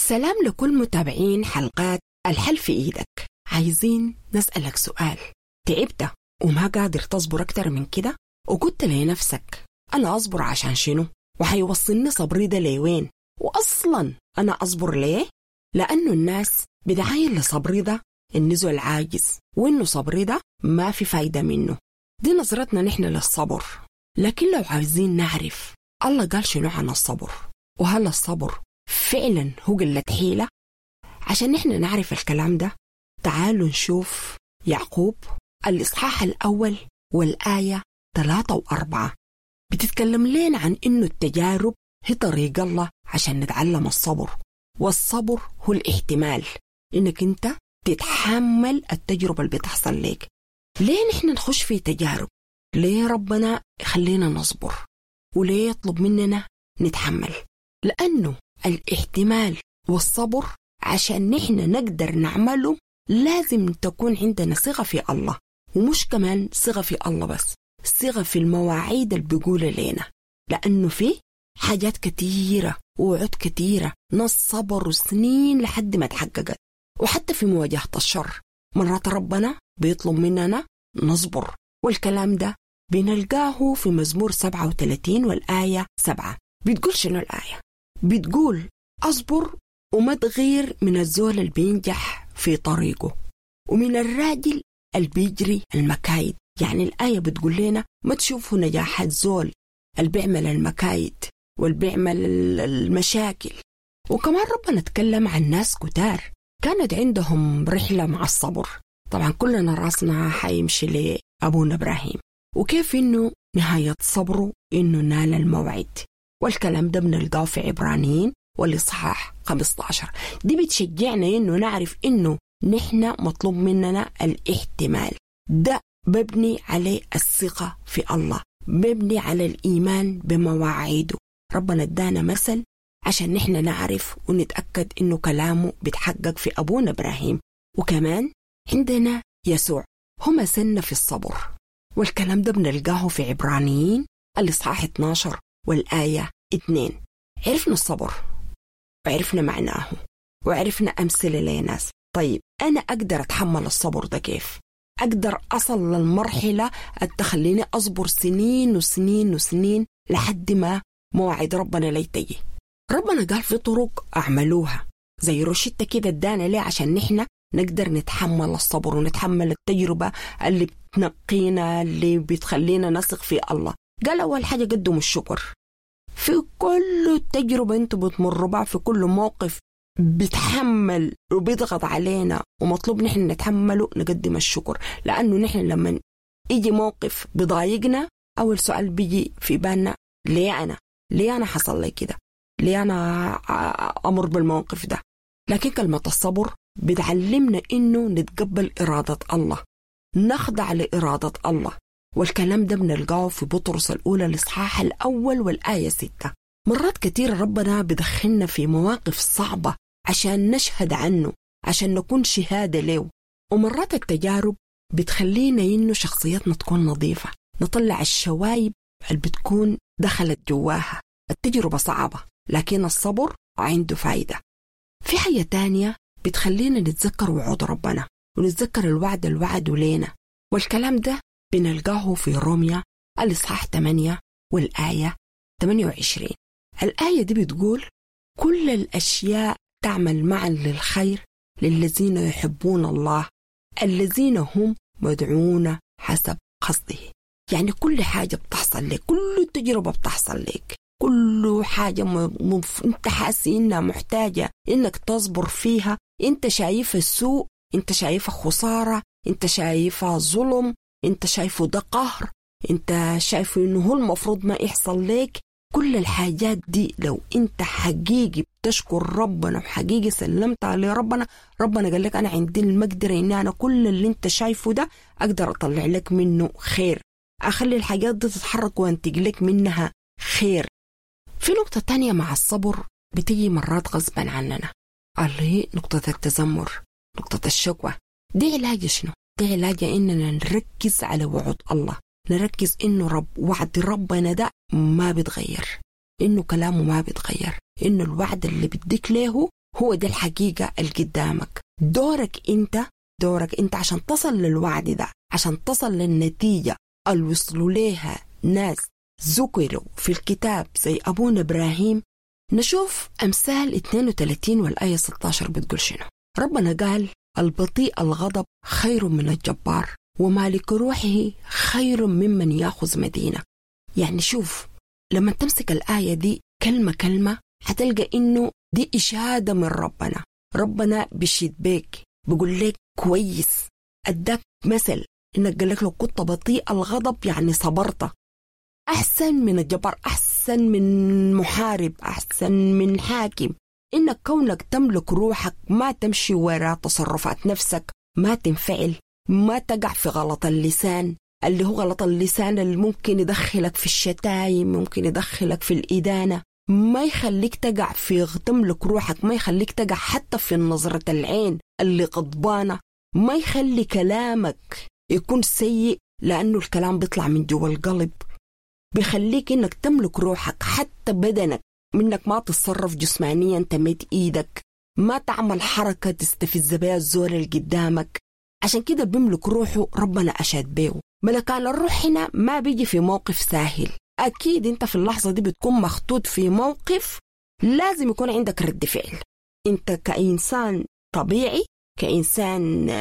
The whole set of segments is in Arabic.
سلام لكل متابعين حلقات الحل في إيدك. عايزين نسألك سؤال. تعبت وما قادر تصبر أكتر من كده؟ وقلت لنفسك أنا أصبر عشان شنو؟ وحيوصلني صبري ده لوين؟ وأصلا أنا أصبر ليه؟ لأنه الناس بدعاية لصبري ده النزو العاجز، وإنه صبري ده ما في فايدة منه. دي نظرتنا نحن للصبر. لكن لو عايزين نعرف الله قال شنو عن الصبر، وهل الصبر فعلا هو قلة حيلة؟ عشان نحن نعرف الكلام ده تعالوا نشوف يعقوب الإصحاح الأول والآية 3 و4. بتتكلم لنا عن إنه التجارب هي طريق الله عشان نتعلم الصبر، والصبر هو الاحتمال، إنك أنت تتحمل التجربة اللي بتحصل لك. ليه نحن نخش في تجارب؟ ليه ربنا يخلينا نصبر؟ وليه يطلب مننا نتحمل؟ لأنه الاحتمال والصبر عشان نحن نقدر نعمله لازم تكون عندنا ثقة في الله، ومش كمان ثقة في الله بس، ثقة في المواعيد اللي بيقول لنا. لأنه في حاجات كتيرة ووعود كتيرة ناس صبروا سنين لحد ما تحققت. وحتى في مواجهة الشر مرات ربنا بيطلب مننا نصبر، والكلام ده بنلقاه في مزمور 37 والآية 7. بتقول شنو الآية؟ بتقول أصبر وما تغير من الزول اللي بينجح في طريقه، ومن الراجل اللي بيجري المكايد. يعني الآية بتقول لنا ما تشوفوا نجاح الزول اللي بيعمل المكايد واللي بيعمل المشاكل. وكمان ربنا تكلم عن ناس كتار كانت عندهم رحلة مع الصبر. طبعا كلنا راسنا حيمشي لأبونا إبراهيم، وكيف إنه نهاية صبره إنه نال الموعد. والكلام ده بنلقاه في عبرانيين والإصحاح 15. دي بتشجعنا إنه نعرف إنه نحن مطلوب مننا الاحتمال. ده ببني عليه الثقة في الله، ببني على الإيمان بمواعيده. ربنا ادانا مثل عشان نحن نعرف ونتأكد إنه كلامه بيتحقق في أبونا إبراهيم. وكمان عندنا يسوع هو مثلنا في الصبر، والكلام ده بنلقاه في عبرانيين الإصحاح 12 والآية 2. عرفنا الصبر وعرفنا معناه وعرفنا أمثلة لناس. طيب أنا أقدر أتحمل الصبر ده كيف؟ أقدر أصل للمرحلة تخليني أصبر سنين وسنين وسنين لحد ما موعد ربنا لا يتجي. ربنا قال في طرق أعملوها زي روشتة كده ادانا ليه عشان نحن نقدر نتحمل الصبر ونتحمل التجربة اللي بتنقينا، اللي بتخلينا نثق في الله. قال أول حاجة قدموا الشكر في كل تجربة انتوا بتمروا بها، في كل موقف بتحمل وبيضغط علينا ومطلوب نحن نتحمله نقدم الشكر. لأنه نحن لما يجي موقف بضايقنا أول سؤال بيجي في بالنا ليه أنا حصل لي كده؟ ليه أنا أمر بالموقف ده؟ لكن كلمة الصبر بتعلمنا إنه نتقبل إرادة الله، نخضع لإرادة الله. والكلام ده بنلقاه في بطرس الأولى الإصحاح الأول والآية 6. مرات كتير ربنا بدخلنا في مواقف صعبة عشان نشهد عنه، عشان نكون شهادة له. ومرات التجارب بتخلينا إنه شخصيتنا تكون نظيفة، نطلع الشوايب اللي بتكون دخلت جواها. التجربة صعبة لكن الصبر عنده فايدة. في حاجة تانية بتخلينا نتذكر وعود ربنا ونتذكر الوعد لينا، والكلام ده بنلقاه في روميا الإصحاح 8 والآية 28. الآية دي بتقول كل الأشياء تعمل معا للخير للذين يحبون الله الذين هم مدعون حسب قصده. يعني كل حاجة بتحصل لك، كل تجربة بتحصل لك، كل حاجة انت حاسس انها محتاجة انك تصبر فيها، انت شايفة السوء، انت شايفة خسارة، انت شايفة ظلم، انت شايفه ده قهر، انت شايفه انه هو المفروض ما يحصل لك. كل الحاجات دي لو انت حقيقي بتشكر ربنا وحقيقي سلمت على ربنا قال لك انا عندي المقدرة ان انا كل اللي انت شايفه ده اقدر اطلع لك منه خير، اخلي الحاجات دي تتحرك وانتج لك منها خير. في نقطة تانية مع الصبر بتيجي مرات غصبا عننا، اللي هي نقطة التذمر، نقطة الشكوى. دي علاج شنو؟ دي علاج إننا نركز على وعود الله، نركز إنه وعد ربنا ده ما بيتغير، إنه كلامه ما بيتغير، إنه الوعد اللي بديك له هو ده الحقيقة اللي قدامك. دورك انت عشان تصل للوعد ده، عشان تصل للنتيجة اللي وصلوا ليها ناس ذكروا في الكتاب زي أبونا إبراهيم. نشوف أمثال 32 والآية 16 بتقول شنو. ربنا قال البطيء الغضب خير من الجبار، ومالك روحه خير ممن يأخذ مدينة. يعني شوف، لما تمسك الآية دي كلمة كلمة هتلقى إنه دي إشادة من ربنا بيشيد بيك، بيقول لك كويس. أداك مثل إنك قال لك لو كنت بطيء الغضب يعني صبرت، أحسن من الجبار، أحسن من محارب، أحسن من حاكم. إنك كونك تملك روحك، ما تمشي وراء تصرفات نفسك، ما تنفعل، ما تقع في غلط اللسان اللي هو غلط اللسان اللي ممكن يدخلك في الشتايم، ممكن يدخلك في الإدانة، ما يخليك تقع في تملك روحك، ما يخليك تقع حتى في نظرة العين اللي غضبانة، ما يخلي كلامك يكون سيء لأنه الكلام بيطلع من جوا القلب. بيخليك إنك تملك روحك، حتى بدنك، منك ما تتصرف جسمانيا، تمد إيدك، ما تعمل حركة تستفز بها الزول اللي قدامك. عشان كده بيملك روحه ربنا أشاد بيه. ملكان الروح هنا ما بيجي في موقف سهل. أكيد أنت في اللحظة دي بتكون مخطوط في موقف لازم يكون عندك رد فعل. أنت كإنسان طبيعي، كإنسان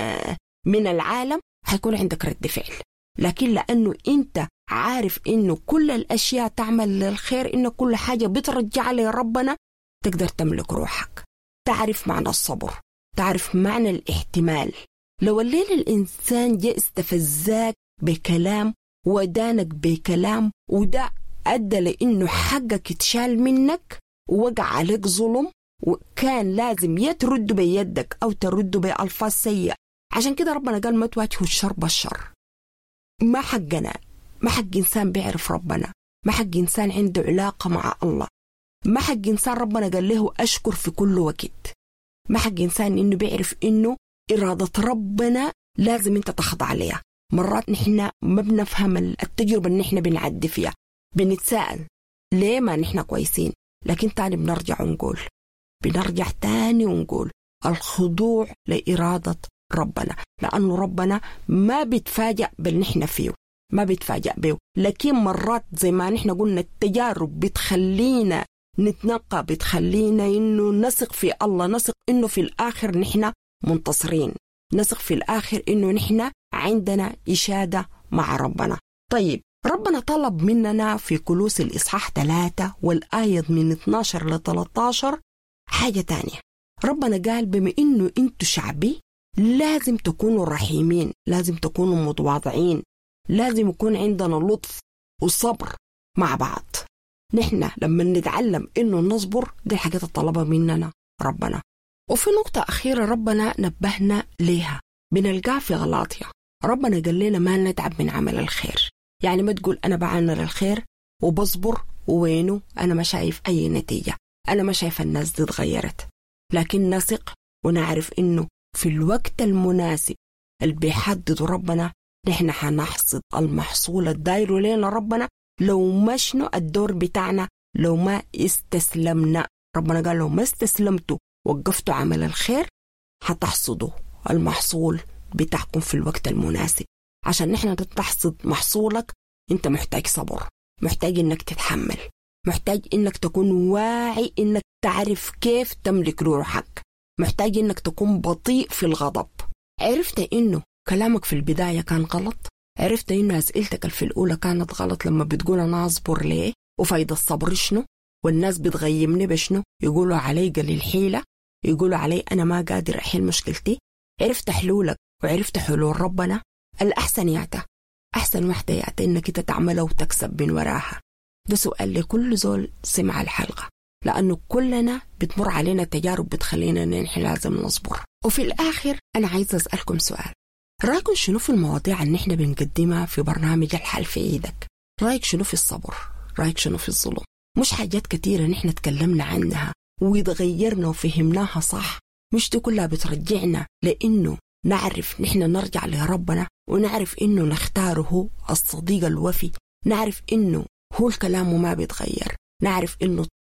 من العالم، هيكون عندك رد فعل. لكن لأنه أنت عارف إنه كل الأشياء تعمل للخير، إنه كل حاجة بترجع لربنا، تقدر تملك روحك. تعرف معنى الصبر، تعرف معنى الاحتمال. لو الليل الإنسان جاء استفزاك بكلام ودانك بكلام، وده أدى لإنه حقك يتشال منك ووقع عليك ظلم، وكان لازم يترد بيدك أو ترد بألفاظ سيئة. عشان كده ربنا قال ما تواجهوا الشر بالشر. ما حقنا، ما حق إنسان بيعرف ربنا، ما حق إنسان عنده علاقة مع الله، ما حق إنسان ربنا قال له أشكر في كل وقت، ما حق إنسان إنه بيعرف إنه إرادة ربنا لازم أنت تخضع عليها. مرات نحن ما بنفهم التجربة اللي نحن بنعدي فيها، بنتساءل ليه ما نحن كويسين، لكن تاني بنرجع تاني ونقول الخضوع لإرادة ربنا، لأنه ربنا ما بيتفاجأ باللي نحن فيه، ما بيتفاجأ به. لكن مرات زي ما نحن قلنا التجارب بتخلينا نتنقى، بتخلينا إنه نثق في الله، نثق إنه في الآخر نحن منتصرين، نثق في الآخر إنه نحن عندنا إشادة مع ربنا. طيب ربنا طلب مننا في كولوس الإصحاح 3 والآية من 12 ل 13 حاجة تانية. ربنا قال بما إنه أنتوا شعبي لازم تكونوا رحيمين، لازم تكونوا متواضعين، لازم يكون عندنا لطف وصبر مع بعض. نحن لما نتعلم إنه نصبر، دي الحاجات الطلبة مننا ربنا. وفي نقطة أخيرة ربنا نبهنا ليها، بنلقاها في غلاطيا. ربنا قال لنا ما نتعب من عمل الخير. يعني ما تقول أنا بعمل الخير وبصبر ووينه أنا ما شايف أي نتيجة، أنا ما شايف الناس دي اتغيرت. لكن نثق ونعرف إنه في الوقت المناسب اللي بيحدد ربنا نحن حنحصد المحصول الداير لنا ربنا، لو مشنو الدور بتاعنا، لو ما استسلمنا. ربنا قال لو ما استسلمتوا وقفتوا عمل الخير هتحصدوا المحصول بتاعكم في الوقت المناسب. عشان نحن تحصد محصولك انت محتاج صبر، محتاج انك تتحمل، محتاج انك تكون واعي، انك تعرف كيف تملك روحك، محتاج انك تكون بطيء في الغضب. عرفت انه كلامك في البداية كان غلط، عرفت انه اسئلتك في الاولى كانت غلط لما بتقول انا اصبر ليه وفايدة الصبر شنو، والناس بتغيمني بشنو، يقولوا علي قليل حيلة، يقولوا علي انا ما قادر احل مشكلتي. عرفت حلولك وعرفت حلول ربنا. الأحسن يعطى، أحسن واحدة يعطى إنك أنت تعملها وتكسب من وراها. ده سؤال لكل زول سمع الحلقة، لأنه كلنا بتمر علينا تجارب بتخلينا نحن لازم نصبر. وفي الآخر أنا عايزة أسألكم سؤال، رأيكم شنو في المواضيع اللي نحن بنقدمها في برنامج الحل في إيدك؟ رأيك شنو في الصبر؟ رأيك شنو في الظلم؟ مش حاجات كتيرة نحن تكلمنا عنها ويتغيرنا وفهمناها صح؟ مش دي كلها بترجعنا لأنه نعرف نحن نرجع لربنا، ونعرف إنه نختاره الصديق الوفي، نعرف إنه هو الكلام ما بيتغير، نعرف إنه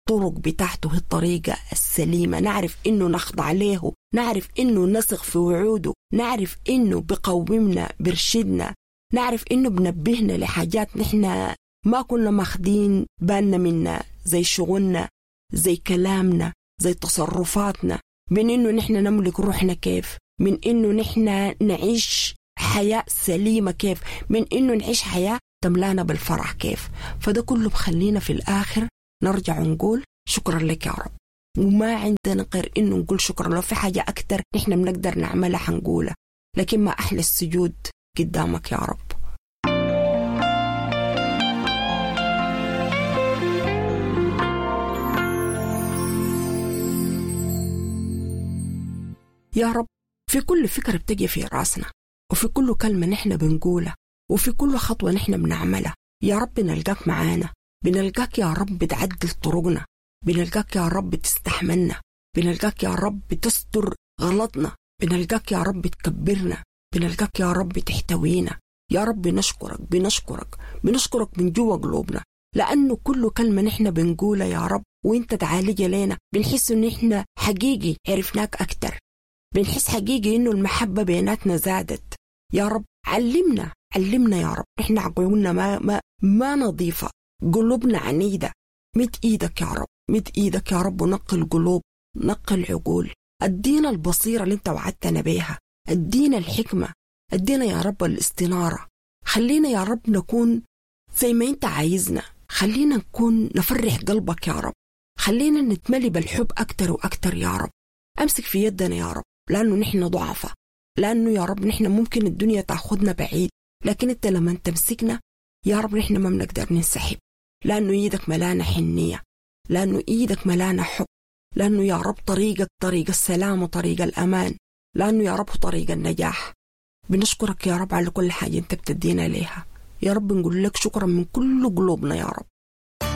الطرق بتاعته هي الطريقة السليمة، نعرف إنه نخضع له، نعرف إنه نثق في وعوده، نعرف إنه بقومنا برشدنا، نعرف إنه بنبهنا لحاجات نحن ما كنا ماخدين بالنا منها، زي شغلنا، زي كلامنا، زي تصرفاتنا، من إنه نحن نملك روحنا كيف، من إنه نحن نعيش حياة سليمة كيف، من إنه نعيش حياة تملانا بالفرح كيف. فده كله بخلينا في الآخر نرجع ونقول شكرا لك يا رب، وما عندنا غير إنه نقول شكرا. لو في حاجة أكتر نحن بنقدر نعملها حنقولها، لكن ما أحلى السجود قدامك يا رب. يا رب في كل فكرة بتجي في راسنا، وفي كل كلمة نحن بنقولها، وفي كل خطوة نحن بنعملها، يا رب بنلقاك معانا، بنلقاك يا رب بتعدل طرقنا، بنلقاك يا رب بتستحملنا، بنلقاك يا رب بتستر غلطنا، بنلقاك يا رب بتكبرنا، بنلقاك يا رب بتحتوينا. يا رب بنشكرك بنشكرك بنشكرك من جوا قلوبنا، لأنه كل كلمة نحن بنقولها يا رب وانت تعالج لنا بنحس ان احنا حقيقي عرفناك أكتر، بنحس حقيقي إنه المحبة بيناتنا زادت. يا رب علمنا يا رب، إحنا عقولنا ما نظيفة، قلوبنا عنيدة، مد إيدك يا رب، مد إيدك يا رب ونقي القلوب، نقي العقول، أدينا البصيرة اللي انت وعدتنا بيها، أدينا الحكمة، أدينا يا رب الاستنارة، خلينا يا رب نكون زي ما انت عايزنا، خلينا نكون نفرح قلبك يا رب، خلينا نتملي بالحب أكتر وأكتر يا رب. أمسك في يدنا يا رب، لأنه نحن ضعفة، لأنه يا رب نحن ممكن الدنيا تأخذنا بعيد، لكن أنت لما تمسكنا يا رب نحن ما بنقدر ننسحب، لأنه إيدك ملانا حنية، لأنه إيدك ملانا حب، لأنه يا رب طريقك طريق السلام وطريق الأمان، لأنه يا رب طريق النجاح. بنشكرك يا رب على كل حاجة أنت بتدينا ليها يا رب، نقول لك شكرا من كل قلوبنا يا رب.